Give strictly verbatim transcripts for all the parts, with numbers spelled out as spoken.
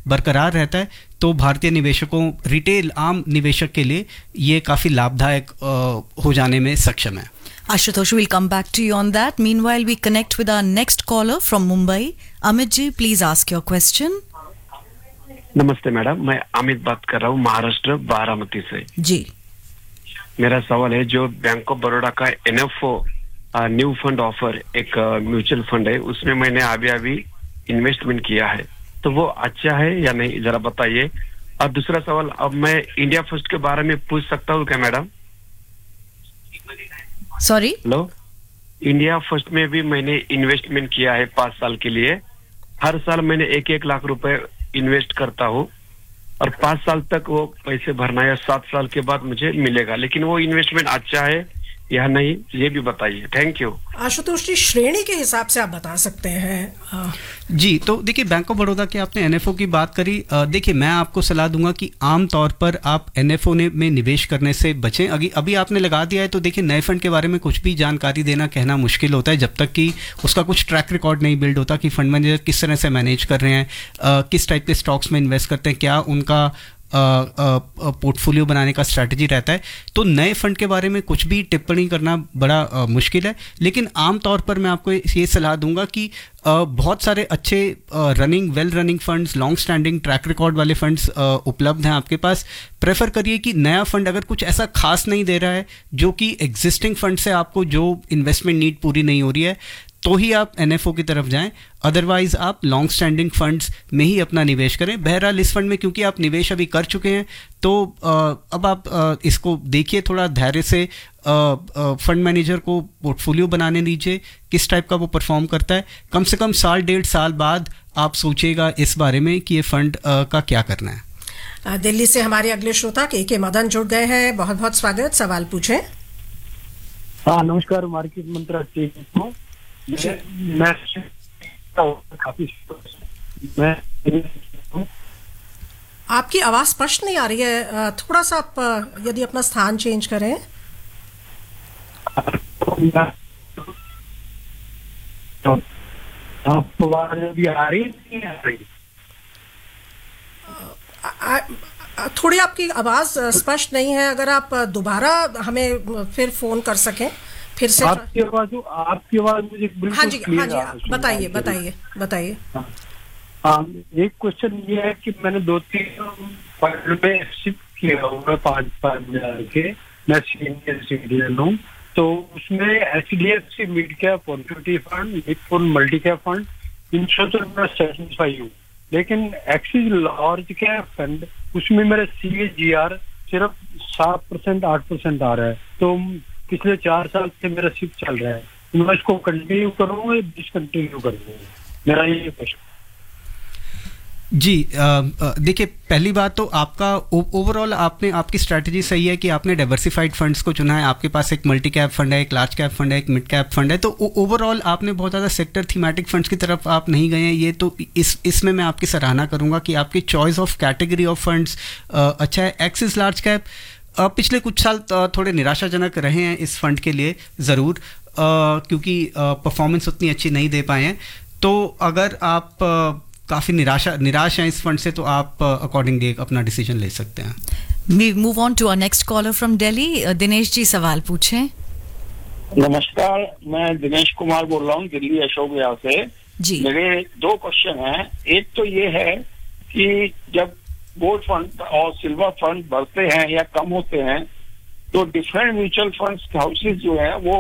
बरकरार रहता है तो भारतीय निवेशकों, रिटेल आम निवेशक के लिए ये काफ़ी लाभदायक हो जाने में सक्षम है. Ashutosh, we'll come back to you on that. Meanwhile, we connect with our next caller from Mumbai. Amit ji, please ask your question. नमस्ते मैडम, मैं अमित बात कर रहा हूँ महाराष्ट्र बारामती से. जी. मेरा सवाल है, जो बैंक ऑफ बड़ौदा का एनएफओ न्यू फंड ऑफर एक म्यूचुअल फंड है, उसमें मैंने अभी अभी इन्वेस्टमेंट किया है, तो वो अच्छा है या नहीं, जरा बताइए. और दूसरा सवाल, अब मैं इंडिया फर्स्ट के बारे में पूछ सकता हूँ क्या madam? Sorry, hello. India first में भी मैंने इन्वेस्टमेंट किया है पांच साल के लिए. हर साल मैंने एक एक लाख रुपए इन्वेस्ट करता हूँ और पांच साल तक वो पैसे भरना है, सात साल के बाद मुझे मिलेगा. लेकिन वो इन्वेस्टमेंट अच्छा है या नहीं, ये भी बताइए. Thank you. आशुतोष जी, श्रेणी के हिसाब से आप बता सकते हैं. जी, तो देखिए, बैंक ऑफ बड़ौदा के आपने एनएफओ की बात kari. देखिए, मैं आपको सलाह दूंगा कि आम तौर पर आप एनएफओ ने में निवेश करने से बचें. अभी अभी आपने लगा दिया है तो देखिए, नए फंड के बारे में कुछ भी जानकारी देना, कहना मुश्किल होता है जब तक कि उसका कुछ ट्रैक रिकॉर्ड नहीं बिल्ड होता कि फंड मैनेजर किस तरह से मैनेज कर रहे हैं, किस टाइप के स्टॉक्स में इन्वेस्ट करते हैं, क्या उनका पोर्टफोलियो बनाने का स्ट्रैटेजी रहता है. तो नए फंड के बारे में कुछ भी टिप्पणी करना बड़ा आ, मुश्किल है. लेकिन आम तौर पर मैं आपको ये सलाह दूंगा कि आ, बहुत सारे अच्छे running well running funds, long standing track record वाले फंड्स उपलब्ध हैं आपके पास. प्रेफर करिए कि नया फंड अगर कुछ ऐसा खास नहीं दे रहा है जो कि एग्जिस्टिंग फंड से आपको जो इन्वेस्टमेंट नीड पूरी नहीं हो रही है, तो ही आप एनएफओ की तरफ जाएं. अदरवाइज आप लॉन्ग स्टैंडिंग फंड्स में ही अपना निवेश करें. बहरहाल इस फंड में क्योंकि आप निवेश अभी कर चुके हैं तो आ, अब आप आ, इसको देखिए, थोड़ा धैर्य से फंड मैनेजर को पोर्टफोलियो बनाने दीजिए, किस टाइप का वो परफॉर्म करता है. कम से कम साल डेढ़ साल बाद आप सोचिएगा इस बारे में कि ये फंड आ, का क्या करना है. दिल्ली से हमारे अगले श्रोता के के मदन जुड़ गए हैं. बहुत बहुत स्वागत, सवाल पूछें. हाँ, नमस्कार. मार्केट मंत्री हूँ मैं. काफी मैं आपकी आवाज स्पष्ट नहीं आ रही है, थोड़ा सा आप यदि अपना स्थान चेंज करें. आपको आवाज भी आ रही नहीं आ रही? थोड़ी आपकी आवाज स्पष्ट नहीं है. अगर आप दोबारा हमें फिर फोन कर सकें, फिर से. आपकी आवाज आपकी आवाज मुझे बिल्कुल. हाँ जी, हाँ जी, बताइए बताइए बताइए. हाँ, एक क्वेश्चन ये है कि मैंने दो तीन फंड में शिफ्ट किया हुआ पाँच पाँच हजार के. मैं सीनियर सिटीजन हूँ, तो उसमें H D F C mid cap equity fund, mid fund, multi cap fund, इन सब तो मैं सेटिस्फाई हूँ. लेकिन एक्सिस लार्ज कैप फंड, उसमें मेरा सी ए जी आर सिर्फ सात परसेंट आठ परसेंट आ रहा है. तो पिछले चार साल से मेरा शिफ्ट चल रहा है, मैं इसको कंटिन्यू करूँगा या डिसकंटिन्यू करूँगा, मेरा ये क्वेश्चन. जी, देखिए, पहली बात तो आपका ओवरऑल आपने आपकी स्ट्रैटेजी सही है कि आपने डाइवर्सिफाइड फंड्स को चुना है. आपके पास एक मल्टी कैप फंड है, एक लार्ज कैप फंड है, एक मिड कैप फंड है. तो ओवरऑल आपने बहुत ज़्यादा सेक्टर थीमेटिक फंड्स की तरफ आप नहीं गए हैं. ये तो इस इसमें मैं आपकी सराहना करूँगा कि आपकी choice of category of funds अच्छा है. एक्सिस लार्ज कैप पिछले कुछ साल थोड़े निराशाजनक रहे हैं इस फंड के लिए ज़रूर, क्योंकि परफॉर्मेंस उतनी अच्छी नहीं दे पाए हैं. तो अगर आप काफ़ी निराशा निराश हैं इस फंड से, तो आप अकॉर्डिंगली अपना डिसीजन ले सकते हैं. We move on to our next caller from Delhi. Dinesh ji, सवाल पूछें. नमस्कार, मैं दिनेश कुमार बोल रहा हूँ दिल्ली अशोक विहार से. जी. मेरे दो क्वेश्चन हैं. एक तो ये है कि जब गोल्ड फंड और सिल्वर फंड बढ़ते हैं या कम होते हैं, तो डिफरेंट म्यूचुअल फंड्स हाउसेज जो है वो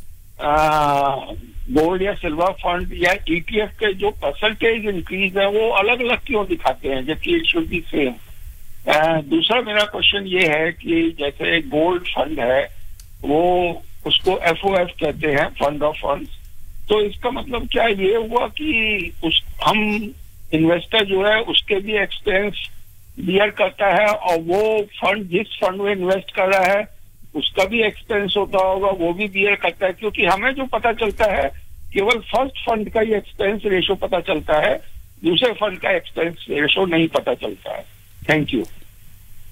गोल्ड या सिल्वर फंड या ईटीएफ के जो परसेंटेज इंक्रीज है वो अलग अलग क्यों दिखाते हैं, जबकि इट शुड बी सेम. दूसरा मेरा क्वेश्चन ये है कि जैसे गोल्ड फंड है वो उसको एफ ओ एफ कहते हैं, फंड ऑफ फंड्स. तो इसका मतलब क्या ये हुआ कि उस हम इन्वेस्टर जो है उसके भी एक्सपेंस बियर करता है, और वो फंड जिस फंड में इन्वेस्ट कर रहा है उसका भी एक्सपेंस होता होगा, वो भी बियर करता है. क्योंकि हमें जो पता चलता है केवल फर्स्ट फंड का ही एक्सपेंस रेशो पता चलता है, दूसरे फंड का एक्सपेंस रेशो नहीं पता चलता है. Thank you.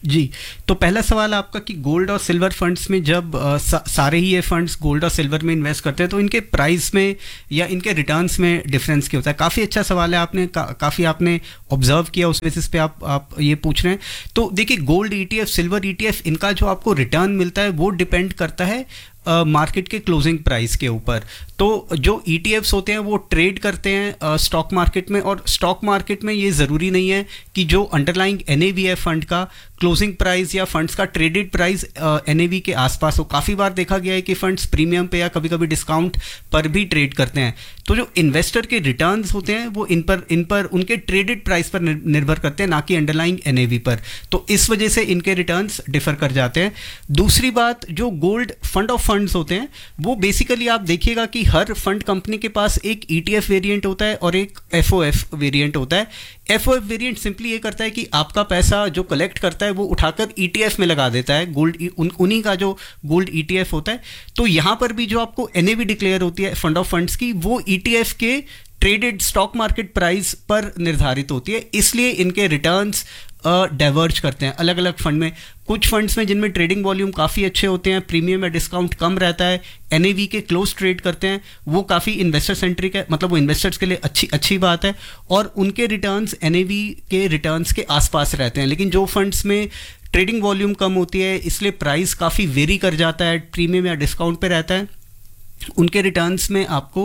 जी, तो पहला सवाल आपका कि गोल्ड और सिल्वर फंड्स में जब आ, सा, सारे ही ये फंड्स गोल्ड और सिल्वर में इन्वेस्ट करते हैं तो इनके प्राइस में या इनके रिटर्न्स में डिफरेंस क्या होता है? काफ़ी अच्छा सवाल है, आपने का, काफ़ी आपने ऑब्जर्व किया, उस बेसिस पे आप आप ये पूछ रहे हैं। तो देखिए, गोल्ड ईटीएफ, सिल्वर ईटीएफ, इनका जो आपको रिटर्न मिलता है वो डिपेंड करता है मार्केट uh, के क्लोजिंग प्राइस के ऊपर। तो जो ई टी एफ्स होते हैं वो ट्रेड करते हैं स्टॉक uh, मार्केट में, और स्टॉक मार्केट में ये ज़रूरी नहीं है कि जो अंडरलाइंग एन ए वी है फंड का, क्लोजिंग प्राइस या फंड्स का traded price N A V के आसपास हो। काफ़ी बार देखा गया है कि फंड्स प्रीमियम पे या कभी कभी डिस्काउंट पर भी ट्रेड करते हैं। तो जो इन्वेस्टर के रिटर्न्स होते हैं वो इन पर इन पर उनके ट्रेडेड प्राइस पर निर्भर करते हैं, ना कि अंडरलाइंग एन ए वी पर। तो इस वजह से इनके रिटर्न्स डिफर कर जाते हैं। दूसरी बात, जो गोल्ड फंड ऑफ फंड्स होते हैं वो बेसिकली आप देखिएगा कि हर फंड कंपनी के पास एक ई टी एफ वेरिएंट होता है और एक एफ ओ एफ वेरिएंट होता है। F O F variant simply ये करता है कि आपका पैसा जो कलेक्ट करता है वो उठाकर ई टी एफ में लगा देता है, गोल्ड उन, उन्हीं का जो गोल्ड ई टी एफ होता है। तो यहाँ पर भी जो आपको एन ए वी डिक्लेयर होती है फंड ऑफ फंड्स की, वो ई टी एफ के ट्रेडेड स्टॉक मार्केट प्राइस पर निर्धारित होती है, इसलिए इनके रिटर्न्स डाइवर्ज uh, करते हैं अलग अलग फंड में। कुछ फंड्स में जिनमें ट्रेडिंग वॉल्यूम काफ़ी अच्छे होते हैं, प्रीमियम या डिस्काउंट कम रहता है, एन ए वी के क्लोज ट्रेड करते हैं, वो काफ़ी इन्वेस्टर सेंट्रिक है, मतलब वो इन्वेस्टर्स के लिए अच्छी अच्छी बात है, और उनके रिटर्न्स एन ए वी के रिटर्न्स के आसपास रहते हैं। लेकिन जो फंड्स में ट्रेडिंग वॉल्यूम कम होती है, इसलिए प्राइस काफ़ी वेरी कर जाता है, प्रीमियम या डिस्काउंट पे रहता है, उनके रिटर्न्स में आपको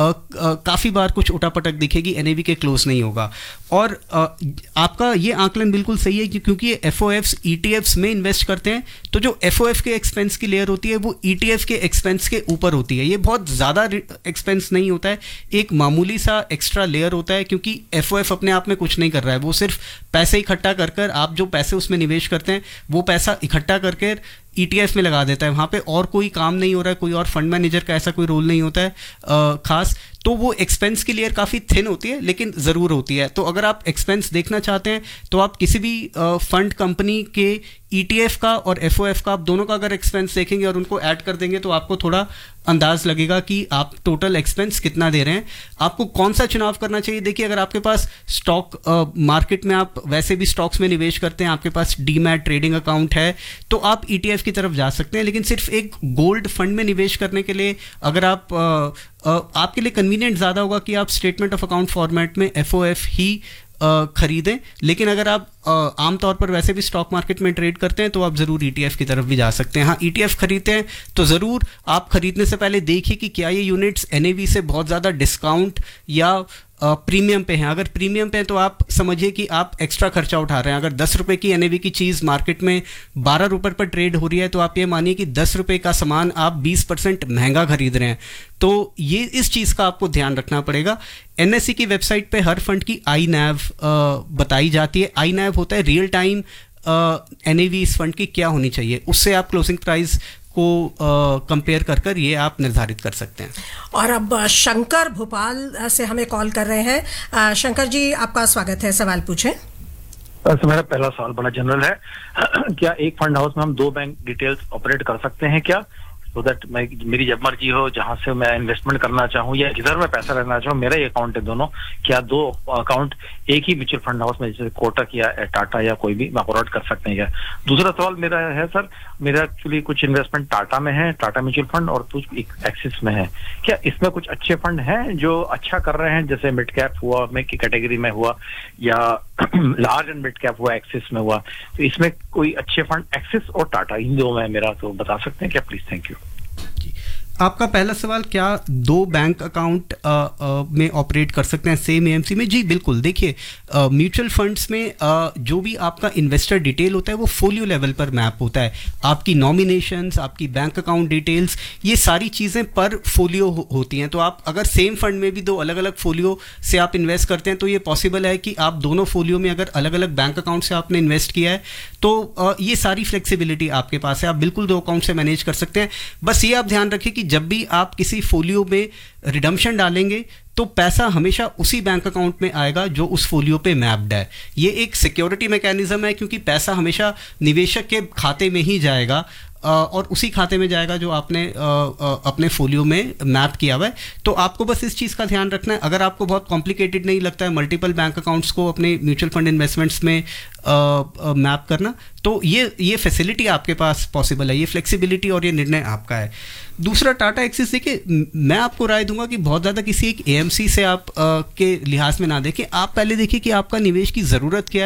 काफ़ी बार कुछ उठापटक दिखेगी, एन ए वी के क्लोज नहीं होगा। और आ, आपका ये आंकलन बिल्कुल सही है कि क्योंकि ये एफ ओ एफ्स ई टी एफ्स में इन्वेस्ट करते हैं, तो जो एफ ओ एफ के एक्सपेंस की लेयर होती है वो ई टी एफ के एक्सपेंस के ऊपर होती है। ये बहुत ज़्यादा एक्सपेंस नहीं होता है, एक मामूली सा एक्स्ट्रा लेयर होता है, क्योंकि एफ ओ एफ अपने आप में कुछ नहीं कर रहा है, वो सिर्फ पैसे इकट्ठा कर कर, आप जो पैसे उसमें निवेश करते हैं वो पैसा इकट्ठा करके ई टी एफ में लगा देता है। वहाँ पे और कोई काम नहीं हो रहा है, कोई और फंड मैनेजर का ऐसा कोई रोल नहीं होता है आ, खास। तो वो एक्सपेंस की लेयर काफ़ी थिन होती है, लेकिन ज़रूर होती है। तो अगर आप एक्सपेंस देखना चाहते हैं तो आप किसी भी फंड कंपनी के ई टी एफ का और एफ ओ एफ का, आप दोनों का अगर एक्सपेंस देखेंगे और उनको ऐड कर देंगे तो आपको थोड़ा अंदाज लगेगा कि आप टोटल एक्सपेंस कितना दे रहे हैं। आपको कौन सा चुनाव करना चाहिए? देखिए, अगर आपके पास स्टॉक मार्केट में आप वैसे भी स्टॉक्स में निवेश करते हैं, आपके पास डीमैट ट्रेडिंग अकाउंट है, तो आप ई टी एफ की तरफ जा सकते हैं। लेकिन सिर्फ एक गोल्ड फंड में निवेश करने के लिए अगर आप आ, आ, आपके लिए कन्वीनियंट ज़्यादा होगा कि आप स्टेटमेंट ऑफ अकाउंट फॉर्मेट में एफ ओ एफ ही Uh, खरीदें। लेकिन अगर आप uh, आमतौर पर वैसे भी स्टॉक मार्केट में ट्रेड करते हैं तो आप ज़रूर ई टी एफ की तरफ भी जा सकते हैं। हाँ, ई टी एफ खरीदते हैं तो ज़रूर आप खरीदने से पहले देखिए कि क्या ये यूनिट्स एन ए वी से बहुत ज़्यादा डिस्काउंट या प्रीमियम पे हैं। अगर प्रीमियम पे हैं तो आप समझिए कि आप एक्स्ट्रा खर्चा उठा रहे हैं। अगर दस रुपये की एन ए वी की चीज़ मार्केट में बारह रुपये पर ट्रेड हो रही है, तो आप ये मानिए कि दस रुपये का सामान आप बीस परसेंट महंगा खरीद रहे हैं। तो ये इस चीज़ का आपको ध्यान रखना पड़ेगा। एन एस ई की वेबसाइट पे हर फंड की आई नैव बताई जाती है। आई नैव होता है real time N A V इस फंड की क्या होनी चाहिए, उससे आप क्लोजिंग प्राइस को कंपेयर कर कर ये आप निर्धारित कर सकते हैं। और अब शंकर भोपाल से हमें कॉल कर रहे हैं। शंकर जी, आपका स्वागत है, सवाल पूछें। तो मेरा पहला सवाल बड़ा जनरल है। क्या एक फंड हाउस में हम दो बैंक डिटेल्स ऑपरेट कर सकते हैं क्या, सो दैट मैं मेरी जब मर्जी हो जहां से मैं इन्वेस्टमेंट करना चाहूँ या जिधर मैं पैसा रखना चाहूँ, मेरा ही अकाउंट है दोनों, क्या दो अकाउंट एक ही म्यूचुअल फंड हाउस में, जैसे कोटक या टाटा या कोई भी, ऑपरेट कर सकते हैं क्या? दूसरा सवाल मेरा है सर, मेरा एक्चुअली कुछ इन्वेस्टमेंट टाटा में है, टाटा म्यूचुअल फंड, और कुछ एक्सिस में है। क्या इसमें कुछ अच्छे फंड हैं जो अच्छा कर रहे हैं, जैसे मिड कैप हुआ में की कैटेगरी में हुआ या लार्ज एंड मिड कैप हुआ एक्सिस में हुआ, तो इसमें कोई अच्छे फंड एक्सिस और टाटा इन दो में मेरा तो बता सकते हैं क्या प्लीज? Thank you. आपका पहला सवाल, क्या दो बैंक अकाउंट में ऑपरेट कर सकते हैं सेम ए एम सी में? जी बिल्कुल। देखिए, म्यूचुअल फंड्स में आ, जो भी आपका इन्वेस्टर डिटेल होता है वो फोलियो लेवल पर मैप होता है। आपकी नॉमिनेशंस, आपकी बैंक अकाउंट डिटेल्स, ये सारी चीज़ें पर फोलियो हो, होती हैं। तो आप अगर सेम फंड में भी दो अलग अलग फोलियो से आप इन्वेस्ट करते हैं तो ये पॉसिबल है कि आप दोनों फोलियो में अगर अलग अलग बैंक अकाउंट से आपने इन्वेस्ट किया है तो आ, ये सारी फ्लेक्सिबिलिटी आपके पास है, आप बिल्कुल दो अकाउंट से मैनेज कर सकते हैं। बस ये आप ध्यान रखिए कि जब भी आप किसी फोलियो में रिडम्पशन डालेंगे तो पैसा हमेशा उसी बैंक अकाउंट में आएगा जो उस फोलियो पे मैप्ड है। ये एक सिक्योरिटी मैकेनिज्म है, क्योंकि पैसा हमेशा निवेशक के खाते में ही जाएगा। और उसी खाते में जाएगा जो आपने अपने फोलियो में मैप किया हुआ है। तो आपको बस इस चीज़ का ध्यान रखना है। अगर आपको बहुत कॉम्प्लिकेटेड नहीं लगता है मल्टीपल बैंक अकाउंट्स को अपने म्यूचुअल फंड इन्वेस्टमेंट्स में मैप करना, तो ये ये फैसिलिटी आपके पास पॉसिबल है, ये फ्लेक्सिबिलिटी और ये निर्णय आपका है। दूसरा, टाटा एक्सिस, देखिए मैं आपको राय दूंगा कि बहुत ज़्यादा किसी एक एएमसी से आप आ, के लिहाज में ना देखें। आप पहले देखिए कि आपका निवेश की ज़रूरत क्या है।